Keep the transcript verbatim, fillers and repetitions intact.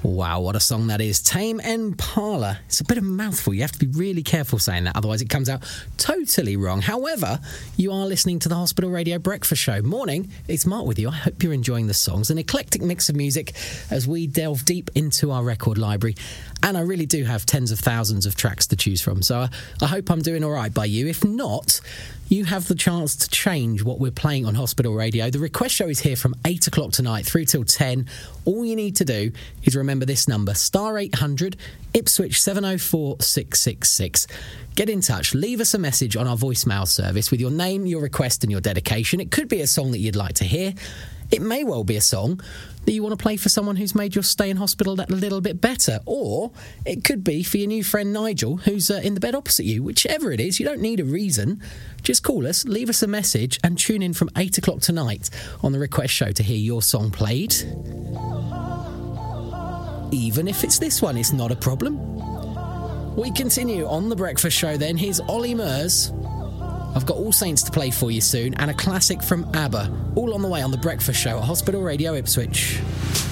Wow, what a song that is. Tame Impala. It's a bit of a mouthful. You have to be really careful saying that, otherwise it comes out totally wrong. However, you are listening to the Hospital Radio Breakfast Show. Morning, it's Mark with you. I hope you're enjoying the songs. An eclectic mix of music as we delve deep into our record library. And I really do have tens of thousands of tracks to choose from, so I, I hope I'm doing all right by you. If not, you have the chance to change what we're playing on Hospital Radio. The request show is here from eight o'clock tonight through till ten. All you need to do is remember this number, star eight hundred, Ipswich seven oh four six six six. Get in touch, leave us a message on our voicemail service with your name, your request and your dedication. It could be a song that you'd like to hear. It may well be a song that you want to play for someone who's made your stay in hospital that little bit better. Or it could be for your new friend Nigel, who's uh, in the bed opposite you. Whichever it is, you don't need a reason. Just call us, leave us a message, and tune in from eight o'clock tonight on the request show to hear your song played. Even if it's this one, it's not a problem. We continue on the breakfast show then. Here's Ollie Murs. I've got All Saints to play for you soon, and a classic from ABBA. All on the way on the breakfast show at Hospital Radio Ipswich.